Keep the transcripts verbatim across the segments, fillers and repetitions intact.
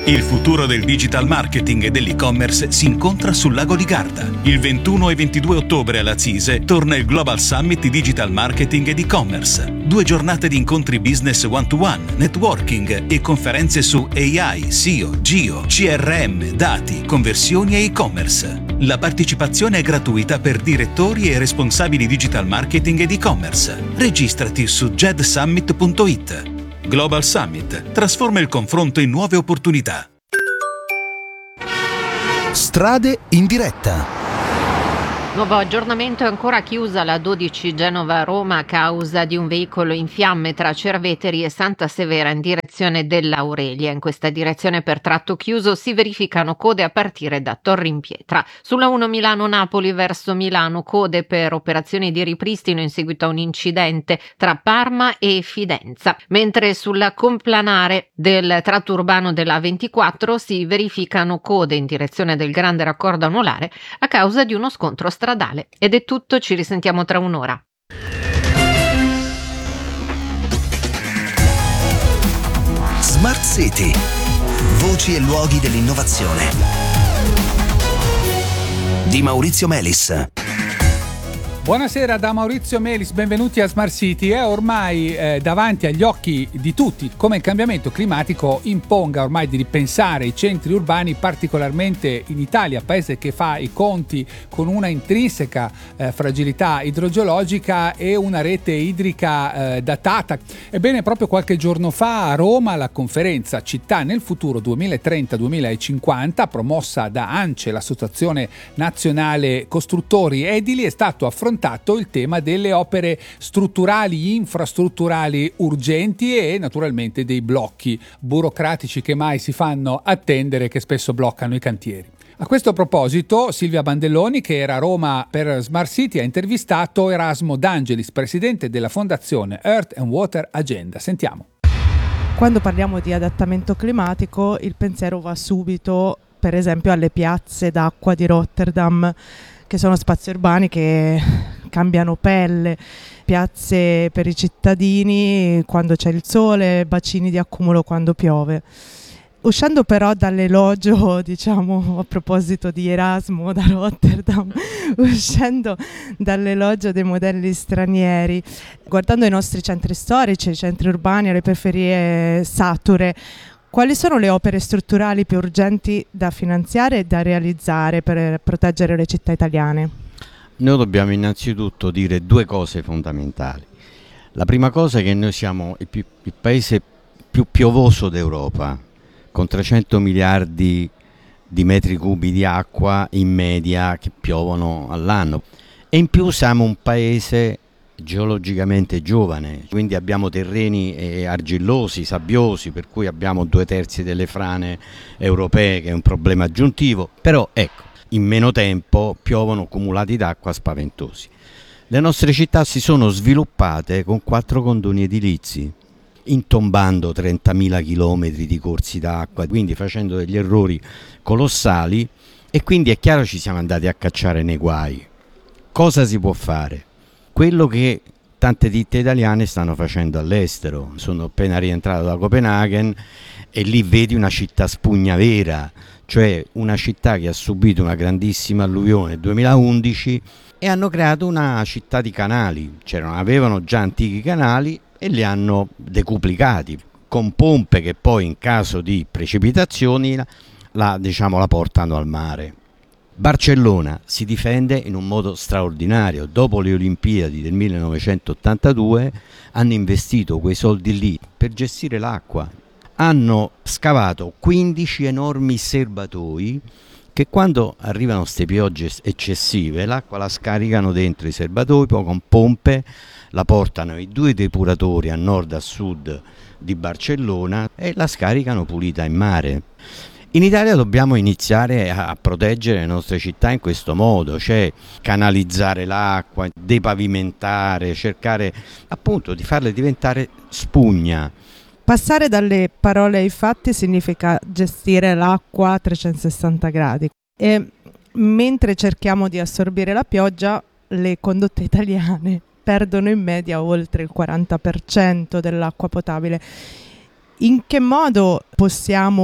Il futuro del digital marketing e dell'e-commerce si incontra sul lago di Garda. Il ventuno e ventidue ottobre alla CISE torna il Global Summit Digital Marketing ed e-commerce. Due giornate di incontri business one-to-one, networking e conferenze su A I, S E O, Geo, C R M, dati, conversioni e e-commerce. La partecipazione è gratuita per direttori e responsabili digital marketing ed e-commerce. Registrati su jedsummit punto it. Global Summit trasforma il confronto in nuove opportunità. Strade in diretta. Nuovo aggiornamento: è ancora chiusa la dodici Genova-Roma a causa di un veicolo in fiamme tra Cerveteri e Santa Severa in direzione dell'Aurelia. In questa direzione per tratto chiuso si verificano code a partire da Torre in Pietra. Sulla uno Milano-Napoli verso Milano code per operazioni di ripristino in seguito a un incidente tra Parma e Fidenza, mentre sulla complanare del tratto urbano della A ventiquattro si verificano code in direzione del grande raccordo anulare a causa di uno scontro stradale. Ed è tutto, ci risentiamo tra un'ora. Smart City. Voci e luoghi dell'innovazione. Di Maurizio Melis. Buonasera da Maurizio Melis, benvenuti a Smart City. È ormai eh, davanti agli occhi di tutti come il cambiamento climatico imponga ormai di ripensare i centri urbani, particolarmente in Italia, paese che fa i conti con una intrinseca eh, fragilità idrogeologica e una rete idrica eh, datata. Ebbene, proprio qualche giorno fa a Roma la conferenza Città nel futuro duemilatrenta duemilacinquanta, promossa da ANCE, l'Associazione Nazionale Costruttori Edili, è stato affrontato il tema delle opere strutturali, infrastrutturali urgenti e naturalmente dei blocchi burocratici che mai si fanno attendere, che spesso bloccano i cantieri. A questo proposito, Silvia Bandelloni, che era a Roma per Smart City, ha intervistato Erasmo D'Angelis, presidente della fondazione Earth and Water Agenda. Sentiamo. Quando parliamo di adattamento climatico, il pensiero va subito, per esempio, alle piazze d'acqua di Rotterdam, che sono spazi urbani che cambiano pelle, piazze per i cittadini quando c'è il sole, bacini di accumulo quando piove. Uscendo però dall'elogio, diciamo, a proposito di Erasmo da Rotterdam, uscendo dall'elogio dei modelli stranieri, guardando i nostri centri storici, i centri urbani e le periferie sature, quali sono le opere strutturali più urgenti da finanziare e da realizzare per proteggere le città italiane? Noi dobbiamo innanzitutto dire due cose fondamentali. La prima cosa è che noi siamo il, più, il paese più piovoso d'Europa, con trecento miliardi di metri cubi di acqua in media che piovono all'anno. E in più siamo un paese geologicamente giovane, quindi abbiamo terreni eh, argillosi, sabbiosi, per cui abbiamo due terzi delle frane europee, che è un problema aggiuntivo, però ecco, in meno tempo piovono cumulati d'acqua spaventosi. Le nostre città si sono sviluppate con quattro condoni edilizi, intombando trentamila chilometri di corsi d'acqua, quindi facendo degli errori colossali, e quindi è chiaro ci siamo andati a cacciare nei guai. Cosa si può fare? Quello che tante ditte italiane stanno facendo all'estero. Sono appena rientrato da Copenaghen e lì vedi una città spugna vera, cioè una città che ha subito una grandissima alluvione nel duemilaundici e hanno creato una città di canali. C'erano, avevano già antichi canali e li hanno decuplicati con pompe che poi in caso di precipitazioni la, diciamo, la portano al mare. Barcellona si difende in un modo straordinario. Dopo le Olimpiadi del millenovecentottantadue hanno investito quei soldi lì per gestire l'acqua. Hanno scavato quindici enormi serbatoi che quando arrivano queste piogge eccessive l'acqua la scaricano dentro i serbatoi, poi con pompe la portano ai due depuratori a nord e a sud di Barcellona e la scaricano pulita in mare. In Italia dobbiamo iniziare a proteggere le nostre città in questo modo, cioè canalizzare l'acqua, depavimentare, cercare appunto di farle diventare spugna. Passare dalle parole ai fatti significa gestire l'acqua a trecentosessanta gradi e mentre cerchiamo di assorbire la pioggia, le condotte italiane perdono in media oltre il quaranta per cento dell'acqua potabile. In che modo possiamo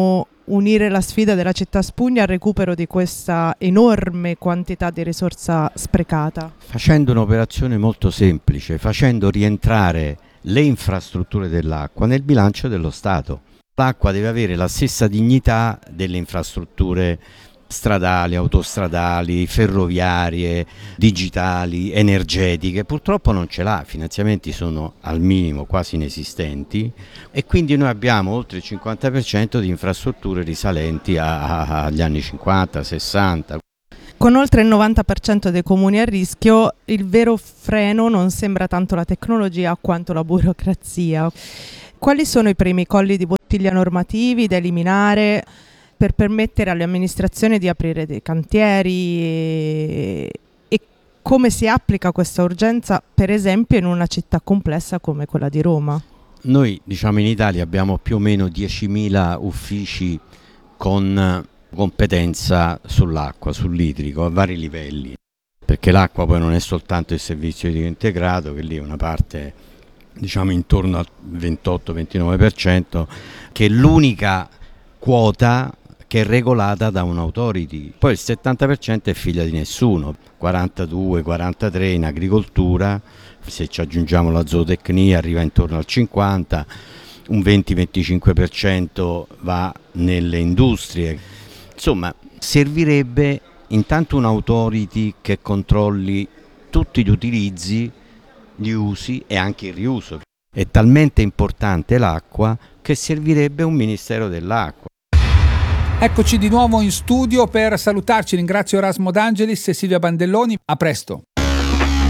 unire la sfida della città spugna al recupero di questa enorme quantità di risorsa sprecata? Facendo un'operazione molto semplice, facendo rientrare le infrastrutture dell'acqua nel bilancio dello Stato. L'acqua deve avere la stessa dignità delle infrastrutture stradali, autostradali, ferroviarie, digitali, energetiche. Purtroppo non ce l'ha, i finanziamenti sono al minimo, quasi inesistenti, e quindi noi abbiamo oltre il cinquanta per cento di infrastrutture risalenti a, a, agli anni cinquanta, sessanta. Con oltre il novanta per cento dei comuni a rischio, il vero freno non sembra tanto la tecnologia quanto la burocrazia. Quali sono i primi colli di bottiglia normativi da eliminare per permettere alle amministrazioni di aprire dei cantieri e, e come si applica questa urgenza, per esempio, in una città complessa come quella di Roma? Noi, diciamo, in Italia abbiamo più o meno diecimila uffici con competenza sull'acqua, sull'idrico, a vari livelli, perché l'acqua poi non è soltanto il servizio idrico integrato, che lì è una parte, diciamo, intorno al ventotto ventinove per cento, che è l'unica quota che è regolata da un'autority. Poi il settanta per cento è figlia di nessuno, quarantadue quarantatré in agricoltura, se ci aggiungiamo la zootecnia arriva intorno al cinquanta, un venti venticinque per cento va nelle industrie. Insomma, servirebbe intanto un'autority che controlli tutti gli utilizzi, gli usi e anche il riuso. È talmente importante l'acqua che servirebbe un Ministero dell'Acqua. Eccoci di nuovo in studio per salutarci. Ringrazio Erasmo D'Angelis e Silvia Bandelloni. A presto.